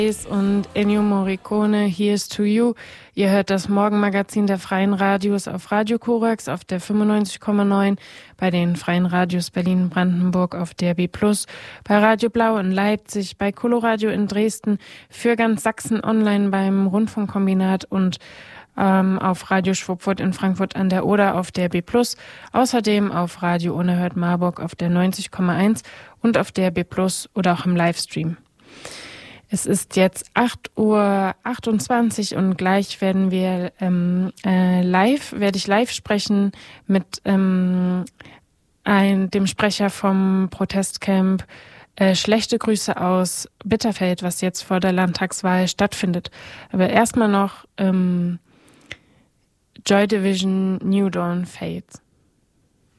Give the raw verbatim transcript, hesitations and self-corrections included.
Und Ennio Morricone, Here's to You. Ihr hört das Morgenmagazin der Freien Radios auf Radio Korax auf der fünfundneunzig Komma neun, bei den Freien Radios Berlin-Brandenburg auf D R B plus, bei Radio Blau in Leipzig, bei Coloradio in Dresden, für ganz Sachsen online beim Rundfunkkombinat und ähm, auf Radio Schwupfurt in Frankfurt an der Oder auf D R B plus, außerdem auf Radio Unerhört Marburg auf der neunzig Komma eins und auf D R B plus oder auch im Livestream. Es ist jetzt acht Uhr achtundzwanzig und gleich werden wir ähm, äh, live, werde ich live sprechen mit ähm, ein, dem Sprecher vom Protestcamp äh, Schlechte Grüße aus Bitterfeld, was jetzt vor der Landtagswahl stattfindet. Aber erstmal noch ähm, Joy Division New Dawn Fades.